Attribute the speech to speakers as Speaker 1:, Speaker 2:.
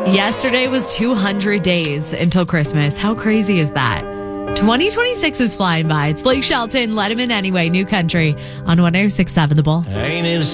Speaker 1: Yesterday was 200 days until Christmas. How crazy is that? 2026 is flying by. It's Blake Shelton, Let Him In Anyway, New Country on 106.7 The Bull.
Speaker 2: Ain't it